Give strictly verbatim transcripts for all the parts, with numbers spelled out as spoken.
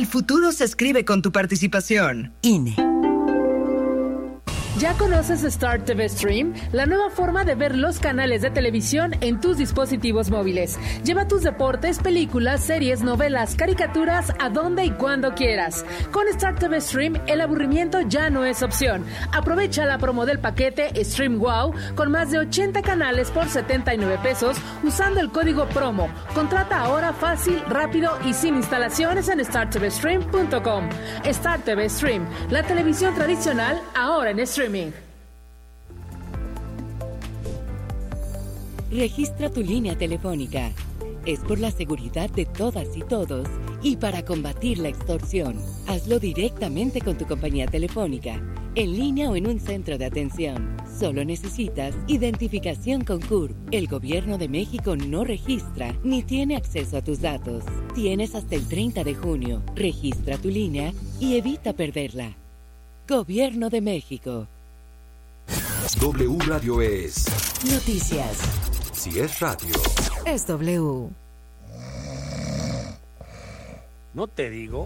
futuro se escribe con tu participación. I N E. ¿Ya conoces Star T V Stream? La nueva forma de ver los canales de televisión en tus dispositivos móviles. Lleva tus deportes, películas, series, novelas, caricaturas a donde y cuando quieras. Con Star T V Stream, el aburrimiento ya no es opción. Aprovecha la promo del paquete Stream Wow con más de ochenta canales por setenta y nueve pesos usando el código promo. Contrata ahora fácil, rápido y sin instalaciones en star t v stream punto com. Star T V Stream, la televisión tradicional ahora en streaming. Registra tu línea telefónica. Es por la seguridad de todas y todos y para combatir la extorsión. Hazlo directamente con tu compañía telefónica, en línea o en un centro de atención. Solo necesitas identificación con C U R P. El Gobierno de México no registra ni tiene acceso a tus datos. Tienes hasta el treinta de junio. Registra tu línea y evita perderla. Gobierno de México. W Radio es noticias. Si es radio, es W. ¿No te digo?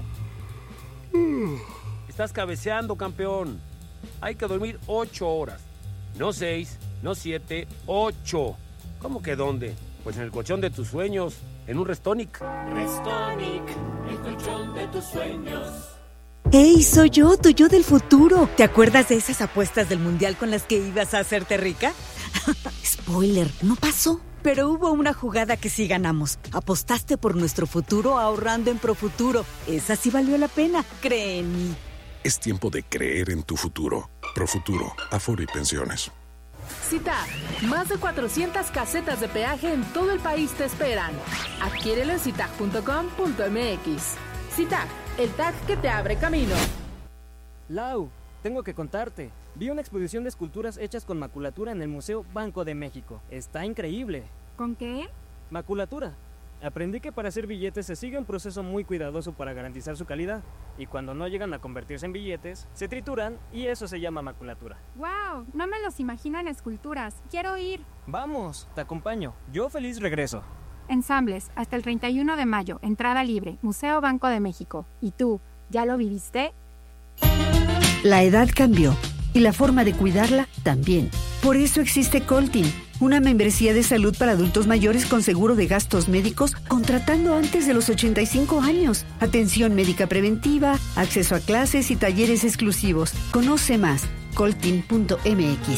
Estás cabeceando, campeón. Hay que dormir ocho horas. No seis, no siete, ocho. ¿Cómo que dónde? Pues en el colchón de tus sueños, en un Restonic. Restonic, el colchón de tus sueños. ¡Hey, soy yo, tu yo del futuro! ¿Te acuerdas de esas apuestas del mundial con las que ibas a hacerte rica? Spoiler, no pasó. Pero hubo una jugada que sí ganamos. Apostaste por nuestro futuro ahorrando en Profuturo. Esa sí valió la pena, cree en mí. Es tiempo de creer en tu futuro. Profuturo, Afore y Pensiones. CITAG, más de cuatrocientas casetas de peaje en todo el país te esperan. Adquiérelo en citag punto com punto m x. CITAG, el tag que te abre camino. Lau, tengo que contarte. Vi una exposición de esculturas hechas con maculatura en el Museo Banco de México. Está increíble. ¿Con qué? Maculatura. Aprendí que para hacer billetes se sigue un proceso muy cuidadoso para garantizar su calidad. Y cuando no llegan a convertirse en billetes, se trituran y eso se llama maculatura. ¡Wow! No me los imagino en esculturas. Quiero ir. Vamos, te acompaño. Yo feliz regreso. Ensambles, hasta el treinta y uno de mayo, entrada libre, Museo Banco de México. ¿Y tú, ya lo viviste? La edad cambió y la forma de cuidarla también. Por eso existe Coltin, una membresía de salud para adultos mayores con seguro de gastos médicos contratando antes de los ochenta y cinco años. Atención médica preventiva, acceso a clases y talleres exclusivos. Conoce más, coltin punto m x.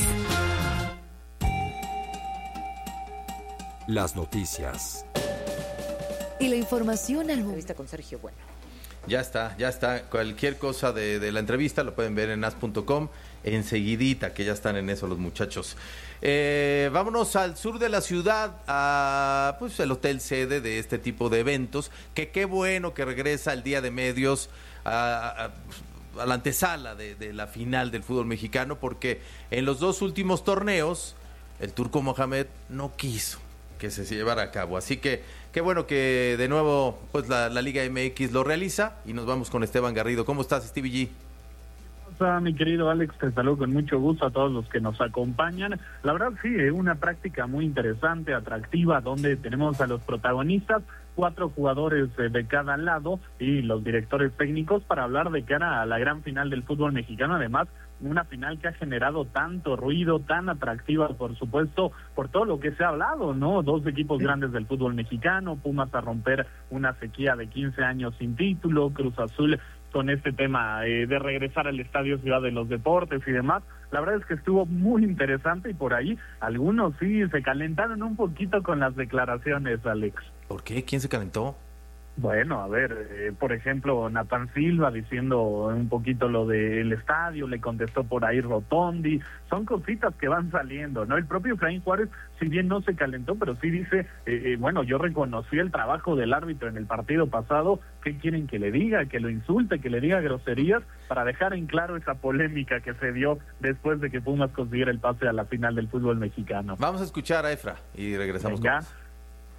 Las noticias. Y la información al entrevista con Sergio Bueno. Ya está, ya está. Cualquier cosa de, de la entrevista lo pueden ver en as punto com enseguidita, que ya están en eso los muchachos. Eh, vámonos al sur de la ciudad, a pues el hotel sede de este tipo de eventos, que qué bueno que regresa el Día de Medios a, a, a la antesala de, de la final del fútbol mexicano, porque en los dos últimos torneos el Turco Mohamed no quiso que se llevara a cabo, así que qué bueno que de nuevo pues la, la Liga M X lo realiza y nos vamos con Esteban Garrido. ¿Cómo estás, Stevie G? Hola, mi querido Alex, te saludo con mucho gusto a todos los que nos acompañan. La verdad sí, es una práctica muy interesante, atractiva, donde tenemos a los protagonistas, cuatro jugadores de cada lado y los directores técnicos para hablar de cara a la gran final del fútbol mexicano. Además, una final que ha generado tanto ruido, tan atractiva, por supuesto, por todo lo que se ha hablado, ¿no? Dos equipos grandes del fútbol mexicano, Pumas a romper una sequía de quince años sin título, Cruz Azul con este tema eh, de regresar al Estadio Ciudad de los Deportes y demás. La verdad es que estuvo muy interesante y por ahí algunos sí se calentaron un poquito con las declaraciones, Alex. ¿Por qué? ¿Quién se calentó? Bueno, a ver, eh, por ejemplo, Natán Silva diciendo un poquito lo del estadio, le contestó por ahí Rotondi, son cositas que van saliendo, ¿no? El propio Efraín Juárez, si bien no se calentó, pero sí dice, eh, eh, bueno, yo reconocí el trabajo del árbitro en el partido pasado, ¿qué quieren que le diga? Que lo insulte, que le diga groserías, para dejar en claro esa polémica que se dio después de que Pumas consiguiera el pase a la final del fútbol mexicano. Vamos a escuchar a Efra y regresamos Venga. con...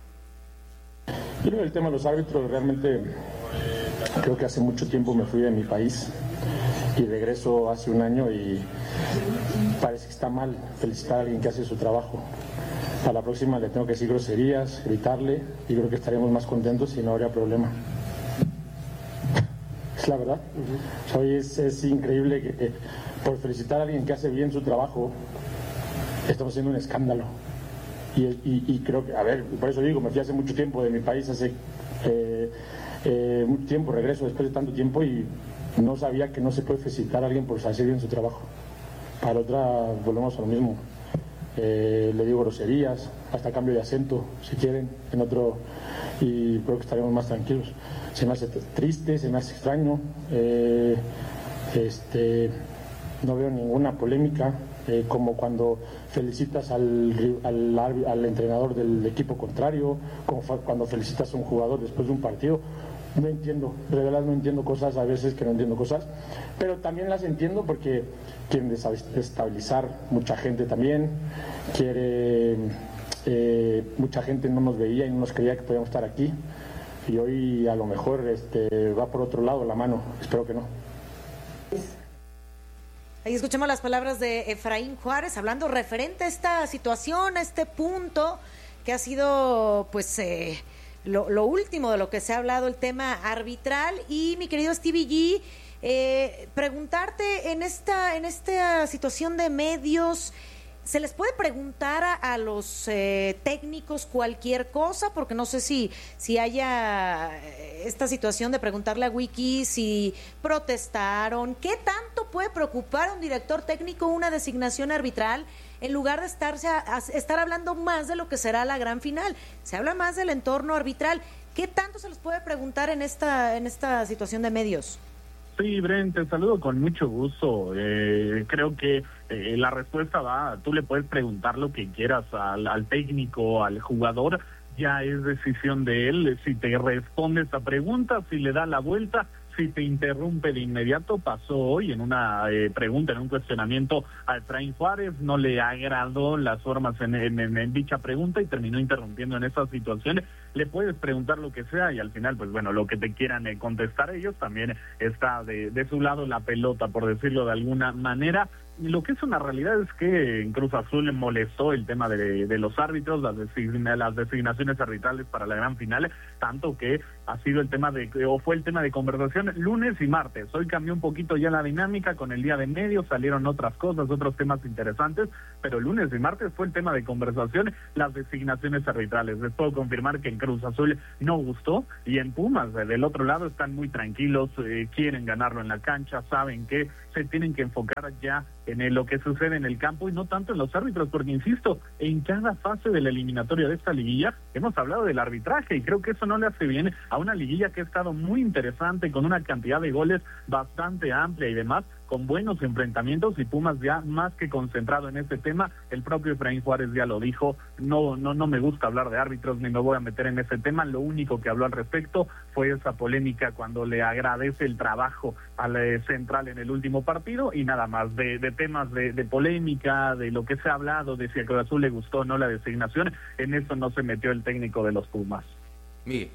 Yo creo que el tema de los árbitros, realmente creo que hace mucho tiempo me fui de mi país y regreso hace un año y parece que está mal felicitar a alguien que hace su trabajo. A la próxima le tengo que decir groserías, gritarle y creo que estaríamos más contentos y no habría problema. es la verdad. Uh-huh. O sea, hoy es, es increíble que, que por felicitar a alguien que hace bien su trabajo, estamos haciendo un escándalo. Y, y, y creo que, a ver, por eso digo, me fui hace mucho tiempo de mi país, hace eh, eh, mucho tiempo, regreso después de tanto tiempo y no sabía que no se puede felicitar a alguien por hacer bien su trabajo. Para otra, volvemos a lo mismo. Eh, le digo groserías, hasta cambio de acento, si quieren, en otro, y creo que estaremos más tranquilos. Se me hace triste, se me hace extraño, eh, este, no veo ninguna polémica, eh, como cuando felicitas al, al, al entrenador del equipo contrario, como cuando felicitas a un jugador después de un partido. No entiendo, de verdad no entiendo cosas, a veces que no entiendo cosas, pero también las entiendo porque quieren desestabilizar mucha gente también, quiere, eh, mucha gente no nos veía y no nos creía que podíamos estar aquí, y hoy a lo mejor este, va por otro lado la mano, espero que no. Ahí escuchamos las palabras de Efraín Juárez hablando referente a esta situación, a este punto que ha sido pues eh, lo, lo último de lo que se ha hablado, el tema arbitral. Y mi querido Stevie G, eh, preguntarte en esta, en esta situación de medios, ¿se les puede preguntar a, a los eh, técnicos cualquier cosa? Porque no sé si, si haya esta situación de preguntarle a Wiki si protestaron. ¿Qué tanto puede preocupar a un director técnico una designación arbitral en lugar de estarse a, a estar hablando más de lo que será la gran final? Se habla más del entorno arbitral. ¿Qué tanto se les puede preguntar en esta, en esta situación de medios? Sí, Bren, te saludo con mucho gusto. Eh, creo que eh, la respuesta va, tú le puedes preguntar lo que quieras al, al técnico, al jugador, ya es decisión de él. Si te responde esa pregunta, si le da la vuelta, si te interrumpe de inmediato. Pasó hoy en una eh, pregunta, en un cuestionamiento a Efraín Juárez, no le agradó las formas en, en, en, en dicha pregunta y terminó interrumpiendo en esas situaciones. Le puedes preguntar lo que sea y al final, pues bueno, lo que te quieran eh, contestar ellos, también está de, de su lado la pelota, por decirlo de alguna manera. Lo que es una realidad es que en Cruz Azul le molestó el tema de, de los árbitros, las, designa, las designaciones arbitrales para la gran final, tanto que ha sido el tema de, o fue el tema de conversación lunes y martes. Hoy cambió un poquito ya la dinámica con el día de medios, salieron otras cosas, otros temas interesantes, pero lunes y martes fue el tema de conversación, las designaciones arbitrales. Les puedo confirmar que en Cruz Azul no gustó, y en Pumas, del otro lado, están muy tranquilos, eh, quieren ganarlo en la cancha, saben que se tienen que enfocar ya en el, lo que sucede en el campo y no tanto en los árbitros, porque insisto, en cada fase de la eliminatoria de esta liguilla hemos hablado del arbitraje y creo que eso no le hace bien a una liguilla que ha estado muy interesante, con una cantidad de goles bastante amplia y demás, con buenos enfrentamientos, y Pumas ya más que concentrado en este tema. El propio Efraín Juárez ya lo dijo, no no no me gusta hablar de árbitros ni me voy a meter en ese tema. Lo único que habló al respecto fue esa polémica cuando le agradece el trabajo al eh, central en el último partido y nada más. De, de temas de, de polémica, de lo que se ha hablado, de si a Cruz Azul le gustó o no la designación, en eso no se metió el técnico de los Pumas. Mire,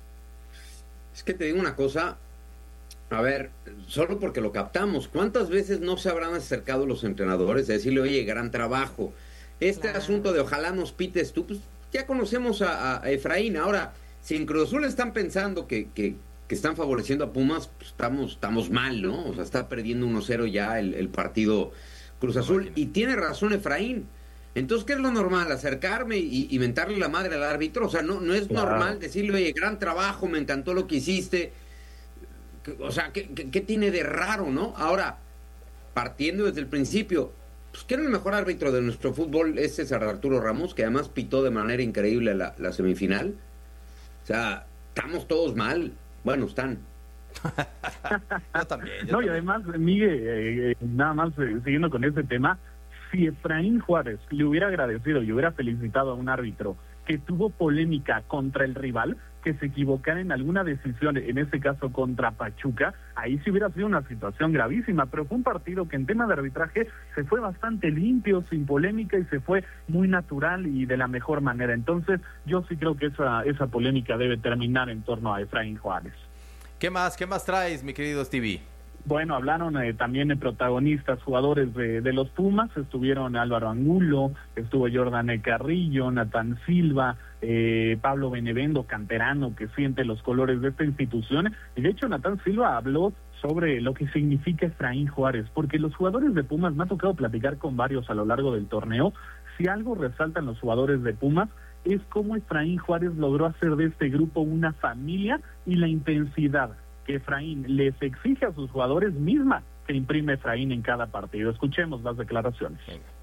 es que te digo una cosa. A ver, solo porque lo captamos, ¿cuántas veces no se habrán acercado los entrenadores a decirle, oye, gran trabajo? Este claro. asunto de ojalá nos pites tú, pues ya conocemos a, a Efraín. Ahora, si en Cruz Azul están pensando que, que, que están favoreciendo a Pumas, pues estamos, estamos mal, ¿no? O sea, está perdiendo uno cero ya el, el partido Cruz Azul. Y tiene razón Efraín. Entonces, ¿qué es lo normal? ¿Acercarme y, y mentarle la madre al árbitro? O sea, no, no es claro. normal decirle, oye, gran trabajo, me encantó lo que hiciste. O sea, ¿qué, qué, qué tiene de raro, no? Ahora, partiendo desde el principio, pues ¿quién es el mejor árbitro de nuestro fútbol? Es César Arturo Ramos, que además pitó de manera increíble la, la semifinal. O sea, estamos todos mal. Bueno, están. yo también. Yo no, también. Y además, Miguel, eh, nada más eh, siguiendo con ese tema, si Efraín Juárez le hubiera agradecido y hubiera felicitado a un árbitro que tuvo polémica contra el rival, que se equivocara en alguna decisión, en este caso contra Pachuca, ahí sí hubiera sido una situación gravísima, pero fue un partido que en tema de arbitraje se fue bastante limpio, sin polémica, y se fue muy natural y de la mejor manera. Entonces, yo sí creo que esa, esa polémica debe terminar en torno a Efraín Juárez. ¿Qué más? ¿Qué más traes, mi querido Stevie? Bueno, hablaron eh, también de protagonistas, jugadores de, de los Pumas, estuvieron Álvaro Angulo, estuvo Jordan Carrillo, Natán Silva, eh, Pablo Benevendo, canterano, que siente los colores de esta institución, y de hecho Natán Silva habló sobre lo que significa Efraín Juárez, porque los jugadores de Pumas, me ha tocado platicar con varios a lo largo del torneo, si algo resaltan los jugadores de Pumas, es cómo Efraín Juárez logró hacer de este grupo una familia y la intensidad que Efraín les exige a sus jugadores misma que imprime Efraín en cada partido. Escuchemos las declaraciones.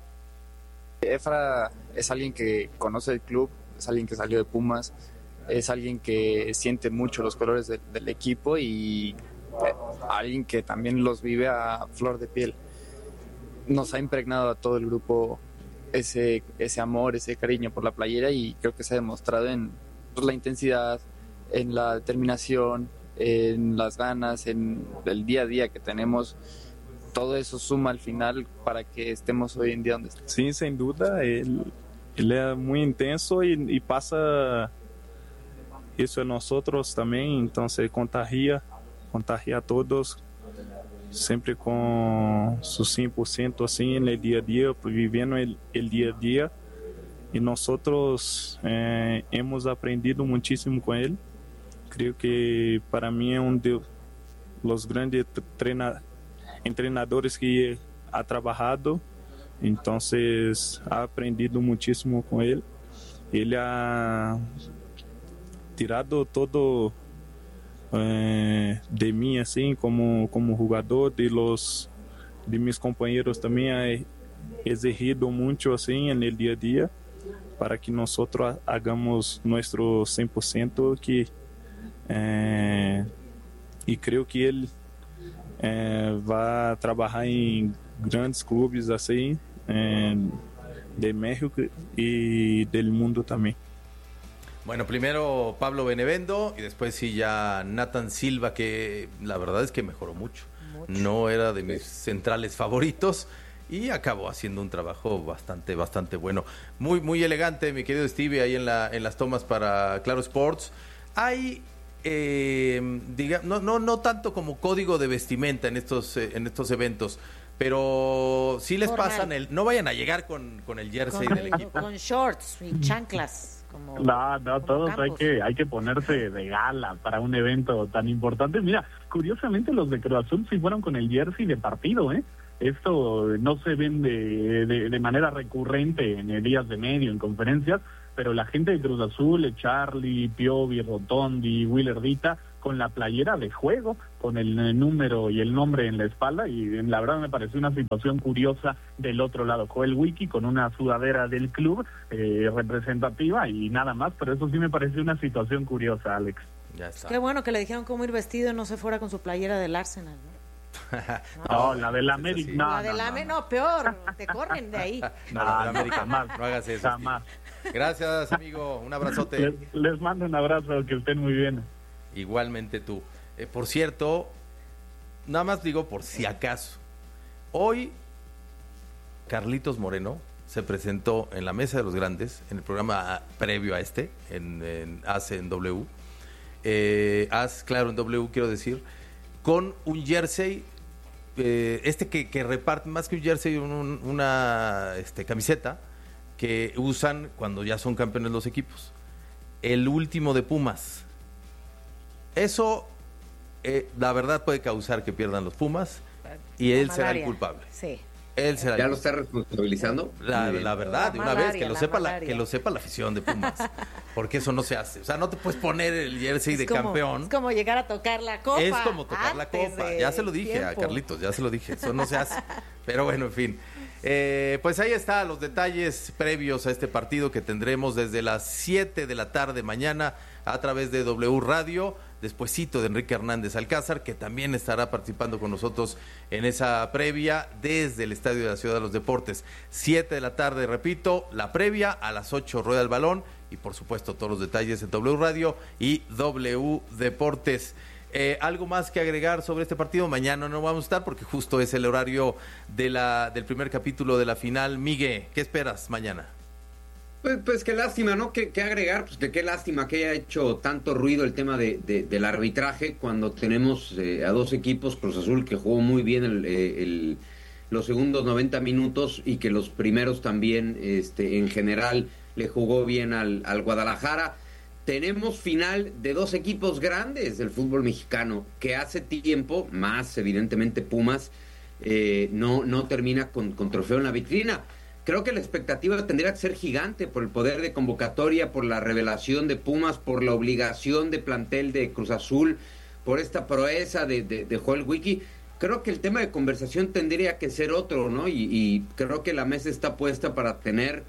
Efra es alguien que conoce el club, es alguien que salió de Pumas, es alguien que siente mucho los colores de, del equipo y eh, alguien que también los vive a flor de piel. Nos ha impregnado a todo el grupo ese, ese amor, ese cariño por la playera y creo que se ha demostrado en pues, la intensidad, en la determinación, en las ganas, en el día a día que tenemos. Todo eso suma al final para que estemos hoy en día donde estamos. Sim, sem duda, ele, ele é muito intenso e, e passa isso a nós outros também, então se contagia, contagia a todos, sempre com su cem por ciento assim no dia a dia, vivendo el, el dia a dia, e nós outros eh, hemos aprendido muitíssimo com ele. Creo que para mí es uno de los grandes treina, entrenadores que ha trabajado, entonces ha aprendido muchísimo con él. Él ha tirado todo eh, de mí así como, como jugador, de los de mis compañeros también ha exigido mucho así en el día a día para que nosotros hagamos nuestro cem por ciento que É, e creio que ele é, vai trabalhar em grandes clubes assim é, de México y del mundo también. Bueno, primero Pablo Benevendo y después sí ya Natán Silva, que la verdad es que mejoró mucho. mucho. No era de mis centrales favoritos y acabó haciendo un trabajo bastante bastante bueno. Muy muy elegante, mi querido Stevie, ahí en la en las tomas para Claro Sports. Hay Eh, diga, no, no, no tanto como código de vestimenta en estos, eh, en estos eventos, pero sí les Formal. pasan el, no vayan a llegar con, con el jersey con, del equipo. Con shorts y chanclas. Como, no, no, como todos campos. hay que, hay que ponerse de gala para un evento tan importante. Mira, curiosamente los de Cruz Azul sí fueron con el jersey de partido, ¿eh? Esto no se ven de, de, de manera recurrente en días de medio, en conferencias, pero la gente de Cruz Azul, Charlie, Piovi, Rotondi, Willardita, con la playera de juego, con el número y el nombre en la espalda, y la verdad me pareció una situación curiosa del otro lado. Joel Wiki con una sudadera del club eh, representativa y nada más, pero eso sí me pareció una situación curiosa, Alex. Ya está. Qué bueno que le dijeron cómo ir vestido y no se fuera con su playera del Arsenal, ¿no? No, no, la del América. No, la del no, América, no. no, peor, te corren de ahí. No, la del América, más, no hagas eso. Jamás. Gracias, amigo, un abrazote. Les, les mando un abrazo, que estén muy bien. Igualmente tú. Eh, por cierto, nada más digo por si acaso, hoy Carlitos Moreno se presentó en la Mesa de los Grandes, en el programa previo a este, en, en A C en W, eh, As, claro, en W quiero decir, con un jersey, eh, este que, que reparte, más que un jersey, un, un, una este, camiseta que usan cuando ya son campeones los equipos. El último de Pumas. Eso, eh, la verdad, puede causar que pierdan los Pumas y él será el culpable. Sí. Él será ¿Ya el lo está responsabilizando? La, la verdad, La de una malaria, vez, que lo la sepa la, malaria. que lo sepa la afición de Pumas. Porque eso no se hace. O sea, no te puedes poner el jersey Es de como- campeón. Es como llegar a tocar la copa. Es como tocar la antes copa. de Ya se lo dije tiempo. a Carlitos, ya se lo dije. Eso no se hace. Pero bueno, en fin. Eh, pues ahí están los detalles previos a este partido que tendremos desde las siete de la tarde mañana a través de W Radio, despuesito de Enrique Hernández Alcázar, que también estará participando con nosotros en esa previa desde el Estadio de la Ciudad de los Deportes. siete de la tarde, repito, la previa, a las ocho rueda el balón y por supuesto todos los detalles en W Radio y W Deportes. Eh, ¿Algo más que agregar sobre este partido? Mañana no vamos a estar porque justo es el horario de la, del primer capítulo de la final. Miguel, ¿qué esperas mañana? Pues, pues qué lástima, ¿no? ¿Qué, qué agregar? Pues que qué lástima que haya hecho tanto ruido el tema de, de, del arbitraje cuando tenemos eh, a dos equipos, Cruz Azul que jugó muy bien el, el, los segundos noventa minutos y que los primeros también, este, en general, le jugó bien al, al Guadalajara. Tenemos final de dos equipos grandes del fútbol mexicano que hace tiempo, más evidentemente Pumas, eh, no, no termina con, con trofeo en la vitrina. Creo que la expectativa tendría que ser gigante por el poder de convocatoria, por la revelación de Pumas, por la obligación de plantel de Cruz Azul, por esta proeza de, de, de Joel Wiki. Creo que el tema de conversación tendría que ser otro, ¿no? Y, y creo que la mesa está puesta para tener,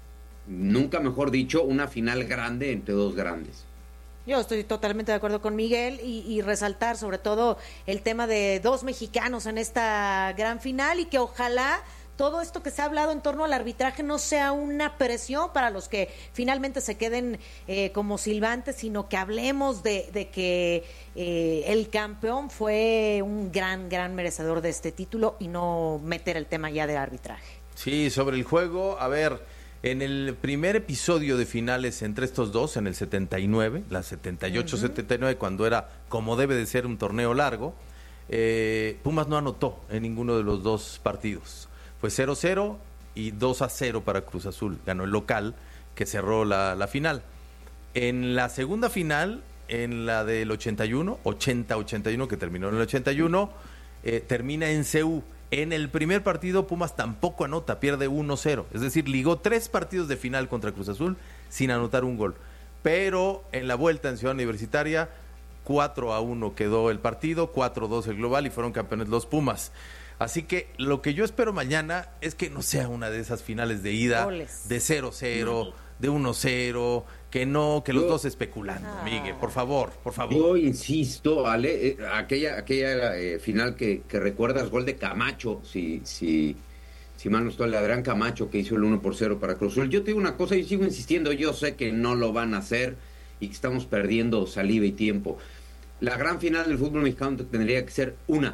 nunca mejor dicho, una final grande entre dos grandes. Yo estoy totalmente de acuerdo con Miguel y, y resaltar sobre todo el tema de dos mexicanos en esta gran final y que ojalá todo esto que se ha hablado en torno al arbitraje no sea una presión para los que finalmente se queden eh, como silbantes, sino que hablemos de, de que eh, el campeón fue un gran, gran merecedor de este título y no meter el tema ya del arbitraje. Sí, sobre el juego, a ver, en el primer episodio de finales entre estos dos, en el setenta y nueve, la setenta y ocho setenta y nueve, uh-huh. cuando era como debe de ser un torneo largo, eh, Pumas no anotó en ninguno de los dos partidos. Fue cero cero y dos a cero para Cruz Azul. Ganó el local, que cerró la, la final. En la segunda final, en la del ochenta y uno, ochenta ochenta y uno, que terminó en el ochenta y uno, eh, termina en C U. En el primer partido, Pumas tampoco anota, pierde uno cero. Es decir, ligó tres partidos de final contra Cruz Azul sin anotar un gol. Pero en la vuelta en Ciudad Universitaria, cuatro a uno quedó el partido, cuatro dos el global y fueron campeones los Pumas. Así que lo que yo espero mañana es que no sea una de esas finales de ida Goles. de cero cero, no. de uno cero, que no, que los yo, dos especulando, ah. Miguel, por favor, por favor. Yo insisto, Ale, eh, aquella aquella eh, final que, que recuerdas, gol de Camacho, si si si mal no estoy, Adrián Camacho, que hizo el uno por cero para Cruz Azul. Yo te digo una cosa y sigo insistiendo, yo sé que no lo van a hacer y que estamos perdiendo saliva y tiempo. La gran final del fútbol mexicano tendría que ser una.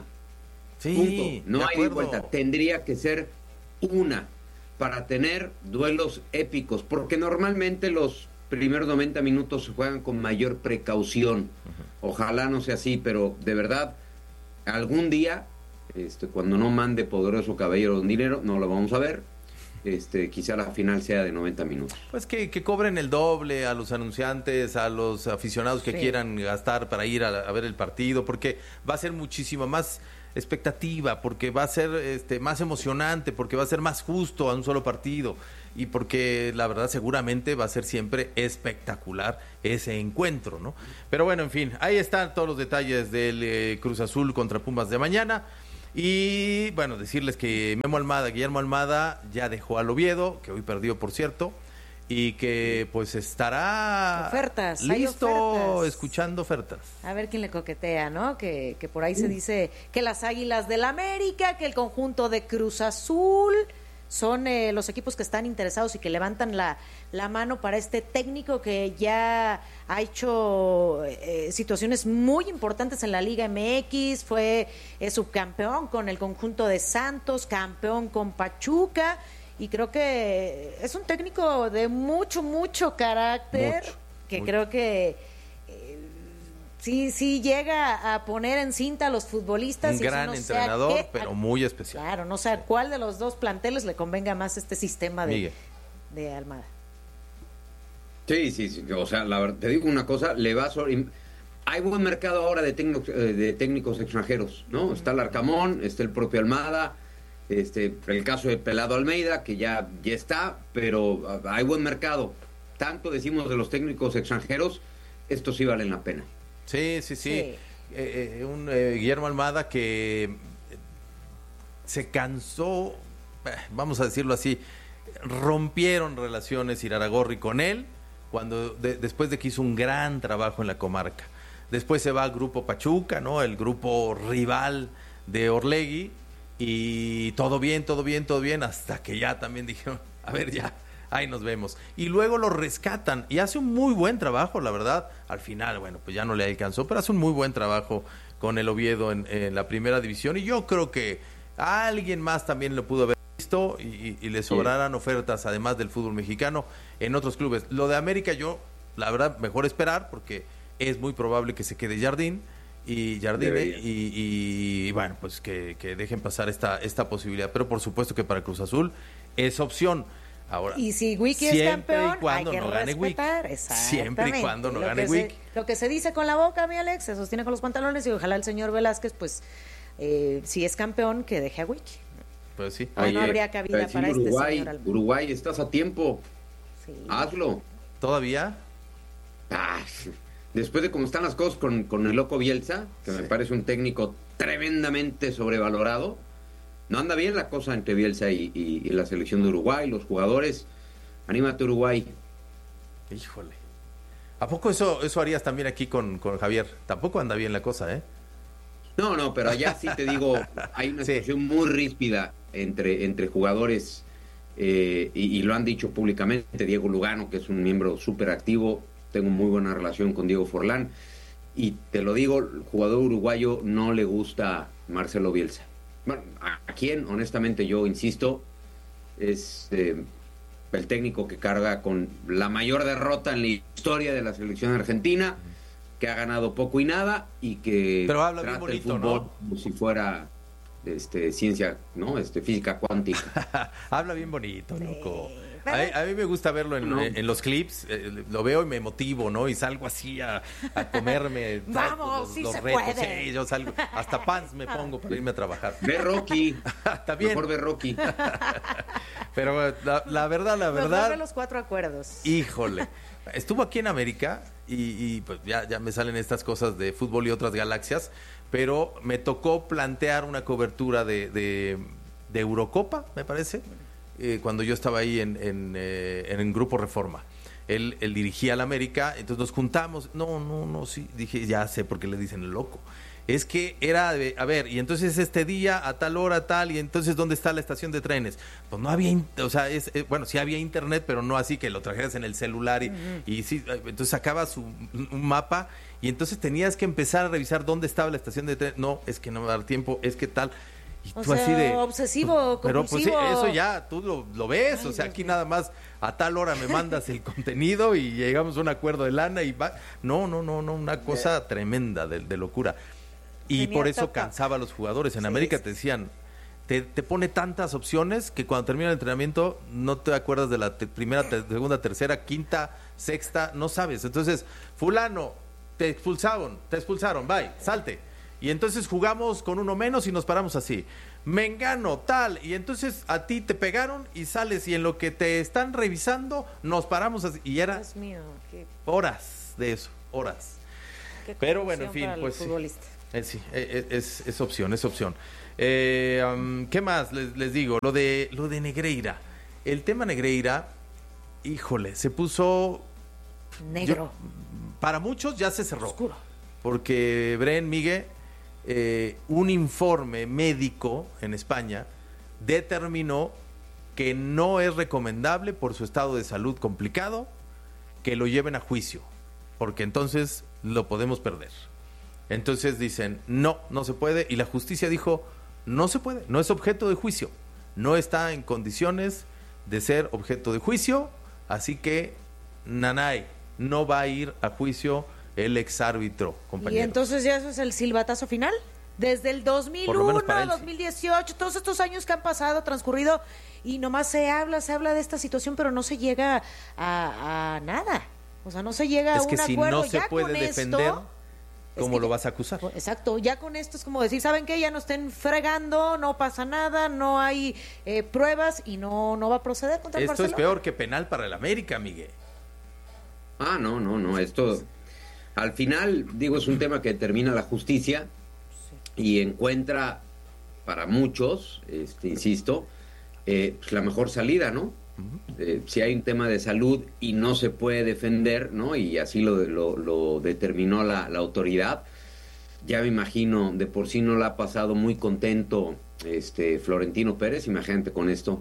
Sí, punto. No hay de vuelta, tendría que ser una para tener duelos épicos, porque normalmente los primeros noventa minutos se juegan con mayor precaución. Uh-huh. Ojalá no sea así, pero de verdad, algún día, este, cuando no mande Poderoso Caballero un dinero, no lo vamos a ver. Este, quizá la final sea de noventa minutos. Pues que, que cobren el doble a los anunciantes, a los aficionados que sí. quieran gastar para ir a, a ver el partido, porque va a ser muchísimo más expectativa, porque va a ser este más emocionante, porque va a ser más justo a un solo partido y porque la verdad seguramente va a ser siempre espectacular ese encuentro, ¿no? Pero bueno, en fin, ahí están todos los detalles del eh, Cruz Azul contra Pumas de mañana. Y bueno, decirles que Memo Almada, Guillermo Almada ya dejó al Oviedo, que hoy perdió por cierto, y que pues estará ofertas, listo, hay ofertas. Escuchando ofertas. A ver quién le coquetea, ¿no? Que, que por ahí uh. se dice que las Águilas del América, que el conjunto de Cruz Azul son eh, los equipos que están interesados y que levantan la, la mano para este técnico que ya ha hecho eh, situaciones muy importantes en la Liga M X, fue eh, subcampeón con el conjunto de Santos, campeón con Pachuca. Y creo que es un técnico de mucho, mucho carácter, mucho, que mucho. creo que eh, sí, sí llega a poner en cinta a los futbolistas. Un y gran no entrenador, qué, pero muy especial. Claro, no sé a cuál de los dos planteles le convenga más este sistema de, de Almada. Sí, sí, sí, o sea, la verdad, te digo una cosa, le va a... Sobre... Hay buen mercado ahora de técnicos, de técnicos extranjeros, ¿no? Uh-huh. Está el Arcamón, está el propio Almada... Este, el caso de Pelado Almeida, que ya, ya está, pero hay buen mercado. Tanto decimos de los técnicos extranjeros, estos sí valen la pena. Sí, sí, sí. sí. Eh, eh, un eh, Guillermo Almada que se cansó, vamos a decirlo así, rompieron relaciones Iraragorri con él, cuando de, después de que hizo un gran trabajo en la comarca. Después se va al Grupo Pachuca, ¿no? El grupo rival de Orlegui. Y todo bien, todo bien, todo bien, hasta que ya también dijeron, a ver, ya, ahí nos vemos. Y luego lo rescatan y hace un muy buen trabajo, la verdad. Al final, bueno, pues ya no le alcanzó, pero hace un muy buen trabajo con el Oviedo en, en la primera división. Y yo creo que a alguien más también lo pudo haber visto. insisto, y, y le sobrarán sí. ofertas, además del fútbol mexicano, en otros clubes. Lo de América, yo, la verdad, mejor esperar, porque es muy probable que se quede Jardín, y Jardine, y, y, y bueno, pues que, que dejen pasar esta, esta posibilidad. Pero por supuesto que para Cruz Azul es opción. Ahora, y si Wiki es campeón, y cuando hay que no gane respetar. Wiki. Siempre y cuando no lo gane Wiki. Wiki. Lo que se dice con la boca, mi Alex, se sostiene con los pantalones, y ojalá el señor Velázquez, pues, eh, si es campeón, que deje a Wiki. Pues sí. Oye, no habría cabida para Uruguay, este señor. Uruguay, estás a tiempo. Sí. Hazlo. ¿Todavía? Ah, después de cómo están las cosas con, con el loco Bielsa, que sí. me parece un técnico tremendamente sobrevalorado. No anda bien la cosa entre Bielsa y, y, y la selección de Uruguay, los jugadores. Anímate, Uruguay. Híjole. ¿A poco eso eso harías también aquí con, con Javier? Tampoco anda bien la cosa, ¿eh? No, no, pero allá sí te digo, hay una sí. situación muy ríspida entre, entre jugadores, eh, y, y lo han dicho públicamente. Diego Lugano, que es un miembro súper activo, tengo muy buena relación con Diego Forlán, y te lo digo, el jugador uruguayo no le gusta Marcelo Bielsa. Bueno, ¿a quién? Honestamente, yo insisto, es eh, el técnico que carga con la mayor derrota en la historia de la selección argentina, que ha ganado poco y nada, y que Pero habla trata bien bonito, el fútbol ¿no? como si fuera este, ciencia, ¿no? Este, física cuántica. Habla bien bonito, loco. A mí, a mí me gusta verlo en, no. en, en los clips, eh, lo veo y me motivo, ¿no? Y salgo así a, a comerme Vamos, los, sí los se retos. puede. Sí, yo salgo, hasta pants me pongo para irme a trabajar. Ve Rocky. También. Mejor ve Rocky. Pero la, la verdad, la verdad. Mejor ve los cuatro acuerdos. Híjole. Estuvo aquí en América y, y pues ya, ya me salen estas cosas de fútbol y otras galaxias, pero me tocó plantear una cobertura de, de, de Eurocopa, me parece. Eh, cuando yo estaba ahí en, en, eh, en el Grupo Reforma. Él, él dirigía al América, entonces nos juntamos. No, no, no, sí. Dije, ya sé por qué le dicen el loco. Es que era, de, a ver, y entonces este día, a tal hora, tal, y entonces ¿dónde está la estación de trenes? Pues no había, o sea, es, eh, bueno, sí había internet, pero no así que lo trajeras en el celular, y, uh-huh. y sí, entonces sacabas un, un mapa, y entonces tenías que empezar a revisar dónde estaba la estación de trenes. No, es que no me va a dar tiempo, es que tal... Y o tú sea, así de, obsesivo, pero pues sí, compulsivo. eso ya tú lo, lo ves. Ay, o sea, aquí nada más a tal hora me mandas el contenido y llegamos a un acuerdo de lana y va. No, no, no, no, una cosa yeah. tremenda de, de locura. Y Tenía por eso topa. cansaba a los jugadores. En sí, América sí. te decían, te, te pone tantas opciones que cuando termina el entrenamiento no te acuerdas de la te, primera, te, segunda, tercera, quinta, sexta, no sabes. Entonces, fulano, te expulsaron, te expulsaron, bye, salte. Y entonces jugamos con uno menos y nos paramos así. Mengano, tal. Y entonces a ti te pegaron y sales y en lo que te están revisando nos paramos así. Y era Dios mío, qué... horas de eso, horas. Pero bueno, en fin, pues sí, eh, sí es, es, es opción, es opción. Eh, um, ¿Qué más les, les digo? Lo de, lo de Negreira. El tema Negreira, híjole, se puso... Negro. Yo, para muchos ya se cerró. Oscuro. Porque Bren, Miguel... Eh, un informe médico en España determinó que no es recomendable por su estado de salud complicado que lo lleven a juicio, porque entonces lo podemos perder. Entonces dicen, no, no se puede, y la justicia dijo, no se puede, no es objeto de juicio, no está en condiciones de ser objeto de juicio, así que nanay, no va a ir a juicio el exárbitro, compañeros. ¿Y entonces ya eso es el silbatazo final? Desde el dos mil uno, dos mil dieciocho, todos estos años que han pasado, transcurrido, y nomás se habla, se habla de esta situación, pero no se llega a, a nada. O sea, no se llega a un acuerdo. Es que si no se puede defender, ¿cómo lo vas a acusar? Exacto, ya con esto es como decir, ¿saben qué? Ya no estén fregando, no pasa nada, no hay eh, pruebas y no, no va a proceder contra el Barcelona. Esto es peor que penal para el América, Miguel. Ah, no, no, no, esto... Al final, digo, es un tema que determina la justicia y encuentra para muchos, este, insisto, eh, pues la mejor salida, ¿no? Uh-huh. Eh, si hay un tema de salud y no se puede defender, ¿no? Y así lo, lo, lo determinó la, la autoridad, ya me imagino, de por sí no la ha pasado muy contento este Florentino Pérez, imagínate con esto.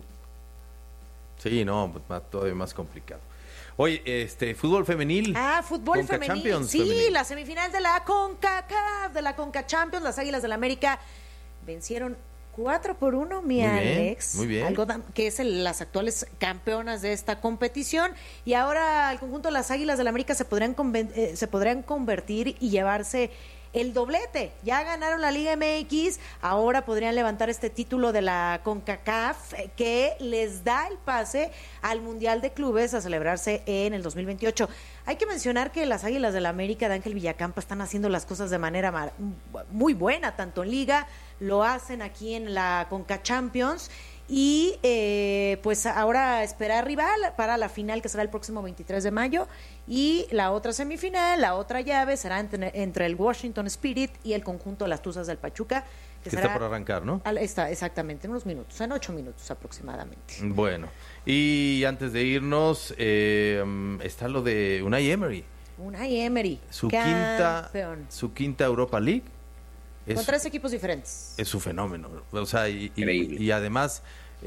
Sí, no, todavía más complicado. Oye, este, fútbol femenil. Ah, fútbol Conca femenil. Champions sí, femenil. La semifinal de la CONCACAF, de la Conca Champions, las Águilas del la América vencieron Cuatro por uno, mi Muy bien, Alex. muy bien. Algo da- que es el- las actuales campeonas de esta competición. Y ahora el conjunto de las Águilas del América se podrían, conven- eh, se podrían convertir y llevarse el doblete. Ya ganaron la Liga M X, ahora podrían levantar este título de la CONCACAF eh, que les da el pase al Mundial de Clubes a celebrarse en el dos mil veintiocho. Hay que mencionar que las Águilas del América de Ángel Villacampa están haciendo las cosas de manera mar- muy buena, tanto en Liga, lo hacen aquí en la Conca Champions. Y eh, pues ahora esperar rival para la final que será el próximo veintitrés de mayo y la otra semifinal, la otra llave será entre, entre el Washington Spirit y el conjunto de las Tuzas del Pachuca. Que será está por arrancar, ¿no? al- Está exactamente, en unos minutos, en ocho minutos aproximadamente. Bueno, y antes de irnos, eh, está lo de Unai Emery. Unai Emery, Su quinta, campeón. su quinta Europa League. Con Es, tres equipos diferentes. es su fenómeno. O sea, y, y, y además,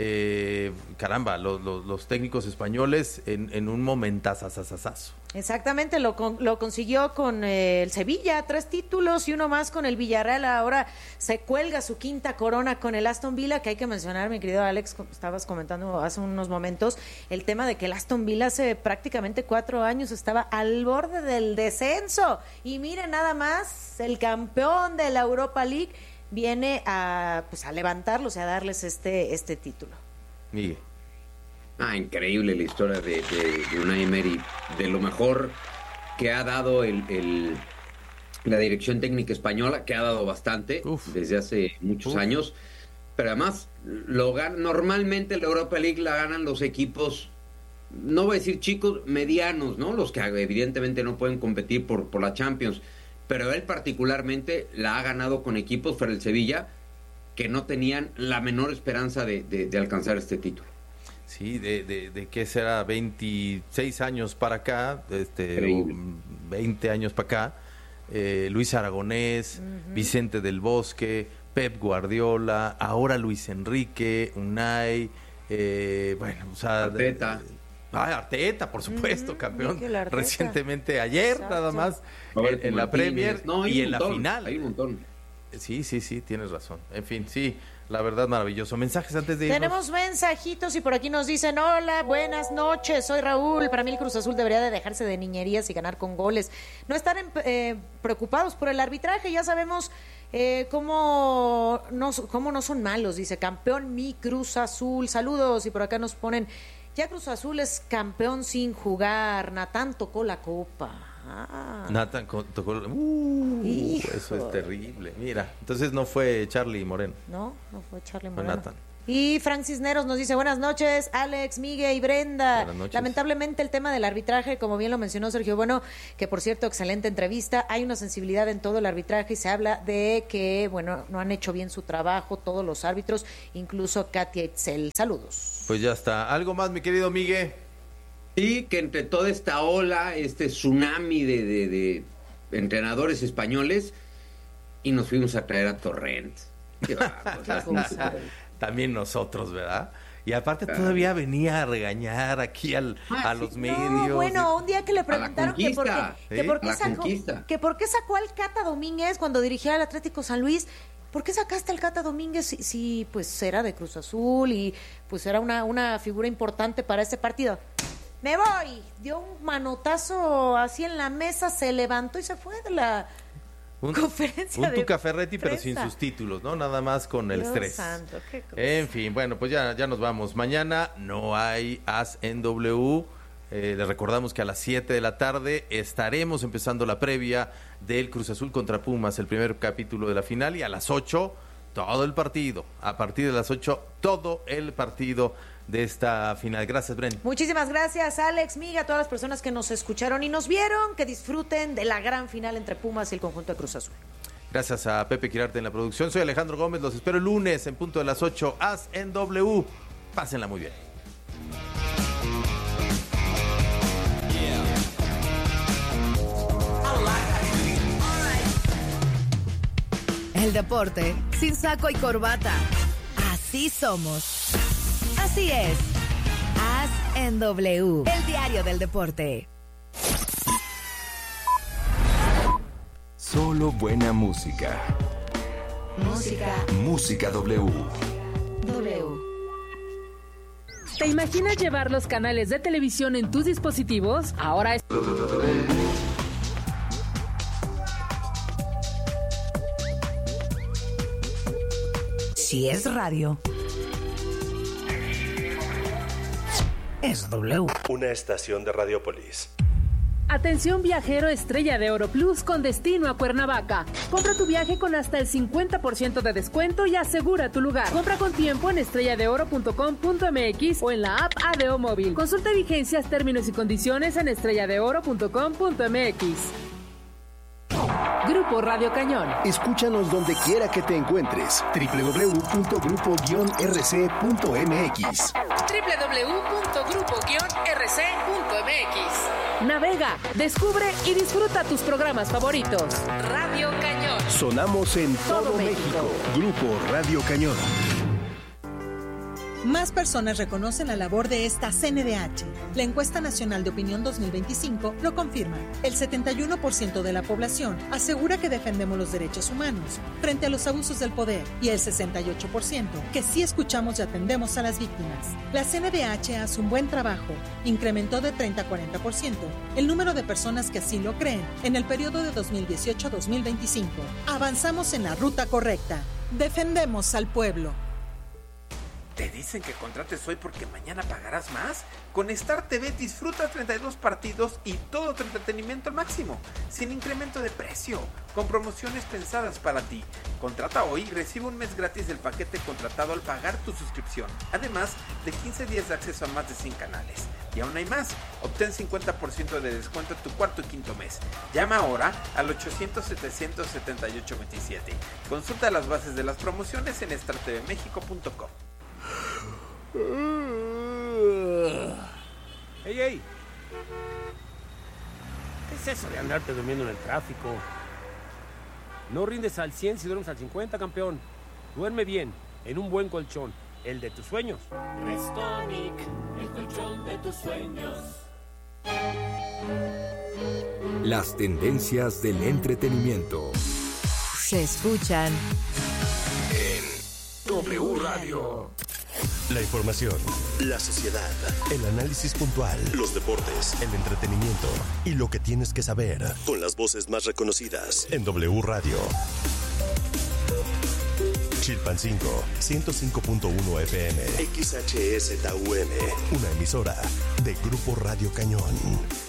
eh, caramba, lo- lo- los técnicos españoles en, en un momentazazazazazo. Exactamente, lo, con- lo consiguió con eh, el Sevilla, tres títulos y uno más con el Villarreal. Ahora se cuelga su quinta corona con el Aston Villa, que hay que mencionar, mi querido Alex, como estabas comentando hace unos momentos, el tema de que el Aston Villa hace prácticamente cuatro años estaba al borde del descenso. Y miren nada más, el campeón de la Europa League viene a, pues, a levantarlos y a darles este, este título. Miguel. Ah, increíble la historia de, de, de Unai Emery, de lo mejor que ha dado el, el- la dirección técnica española, que ha dado bastante desde hace muchos Uf. años, pero además lo gan- normalmente la Europa League la ganan los equipos, no voy a decir chicos, medianos, ¿no? Los que evidentemente no pueden competir por, por la Champions, pero él particularmente la ha ganado con equipos para el Sevilla que no tenían la menor esperanza de, de- de alcanzar este título. Sí, de, de, de qué será, veintiséis años para acá, este, Increíble. veinte años para acá, eh, Luis Aragonés, Vicente del Bosque, Pep Guardiola, ahora Luis Enrique, Unai, eh, bueno, o sea... Arteta. de- Ah, Arteta, por supuesto, campeón Mikel Arteta. recientemente ayer, Exacto. nada más, Roberto en, en la Martínez. Premier No, hay y un en la montón, final. hay un montón. Sí, sí, sí, tienes razón. En fin, sí, la verdad maravilloso. Mensajes antes de irnos. Tenemos mensajitos y por aquí nos dicen, hola, buenas noches, soy Raúl. Para mí el Cruz Azul debería de dejarse de niñerías y ganar con goles. No estar en- eh, preocupados por el arbitraje, ya sabemos eh, cómo, no, cómo no son malos, dice, campeón mi Cruz Azul. Saludos y por acá nos ponen, ya Cruz Azul es campeón sin jugar, Natán tocó la copa. Ah. Nathan co- tocó... Uh, Hijo. eso es terrible. Mira, entonces no fue Charlie Moreno, No, no fue Charlie fue Moreno. Nathan. Y Frank Cisneros nos dice, buenas noches, Alex, Miguel y Brenda. Buenas noches. Lamentablemente el tema del arbitraje, como bien lo mencionó Sergio Bueno, que por cierto, excelente entrevista, hay una sensibilidad en todo el arbitraje y se habla de que, bueno, no han hecho bien su trabajo todos los árbitros, incluso Katia Itzel. Saludos. Pues ya está. ¿Algo más, mi querido Miguel? Sí, que entre toda esta ola, este tsunami de, de- de entrenadores españoles, y nos fuimos a traer a Torrent. Qué bárbaro, o sea, ¿cómo se puede? También nosotros, ¿verdad? Y aparte todavía venía a regañar aquí al, a los medios. No, bueno, un día que le preguntaron que por qué, conquista, que ¿sí? por qué A la sacó, conquista. que por qué sacó al Cata Domínguez cuando dirigía al Atlético San Luis. ¿Por qué sacaste al Cata Domínguez si, si, pues era de Cruz Azul y pues era una, una figura importante para ese partido? Me voy. Dio un manotazo así en la mesa, se levantó y se fue de la Un, conferencia un de Tuca Ferretti, pero sin prensa. sus títulos, ¿no? Nada más con el Dios estrés. santo, qué cosa. En fin, bueno, pues ya, ya nos vamos. Mañana no hay As en W. Eh, les recordamos que a las siete de la tarde estaremos empezando la previa del Cruz Azul contra Pumas, el primer capítulo de la final, y a las ocho todo el partido. A partir de las ocho todo el partido de esta final. Gracias, Bren. Muchísimas gracias, Alex, Miga, a todas las personas que nos escucharon y nos vieron, que disfruten de la gran final entre Pumas y el conjunto de Cruz Azul. Gracias a Pepe Quirarte en la producción. Soy Alejandro Gómez. Los espero el lunes en punto de las ocho. As en W. Pásenla muy bien. El deporte sin saco y corbata. Así somos. Así es. As en W. El diario del deporte. Solo buena música. Música. Música W. W. ¿Te imaginas llevar los canales de televisión en tus dispositivos? Ahora es... Si es radio, es W. Una estación de Radiopolis. Atención viajero Estrella de Oro Plus con destino a Cuernavaca. Compra tu viaje con hasta el cincuenta por ciento de descuento y asegura tu lugar. Compra con tiempo en estrella de oro punto com punto m x o en la app A D O Móvil. Consulta vigencias, términos y condiciones en estrella de oro punto com punto m x. Grupo Radio Cañón. Escúchanos donde quiera que te encuentres. doble u doble u doble u punto grupo guion r c punto m x. doble u doble u doble u punto grupo guion r c punto m x. Navega, descubre y disfruta tus programas favoritos. Radio Cañón. Sonamos en todo, todo México. México. Grupo Radio Cañón. Más personas reconocen la labor de esta C N D H. La encuesta nacional de opinión dos mil veinticinco lo confirma. El setenta y uno por ciento de la población asegura que defendemos los derechos humanos frente a los abusos del poder y el sesenta y ocho por ciento que sí escuchamos y atendemos a las víctimas. La C N D H hace un buen trabajo. Incrementó de treinta a cuarenta por ciento el número de personas que así lo creen en el periodo de dos mil dieciocho a dos mil veinticinco. Avanzamos en la ruta correcta. Defendemos al pueblo. ¿Te dicen que contrates hoy porque mañana pagarás más? Con Star T V disfruta treinta y dos partidos y todo tu entretenimiento al máximo, sin incremento de precio, con promociones pensadas para ti. Contrata hoy y recibe un mes gratis del paquete contratado al pagar tu suscripción, además de quince días de acceso a más de cien canales. Y aún hay más, obtén cincuenta por ciento de descuento en tu cuarto y quinto mes. Llama ahora al ochocientos, setecientos setenta y ocho veintisiete. Consulta las bases de las promociones en star t v mexico punto com. ¡Ey, ey! ¿Qué es eso de andarte durmiendo en el tráfico? No rindes al cien si duermes al cincuenta, campeón. Duerme bien, en un buen colchón, el de tus sueños. Restonic, el colchón de tus sueños. Las tendencias del entretenimiento se escuchan en W Radio. La información, la sociedad, el análisis puntual, los deportes, el entretenimiento y lo que tienes que saber con las voces más reconocidas en W Radio. Chilpancingo, ciento cinco punto uno F M, X H S T U M, una emisora de Grupo Radio Cañón.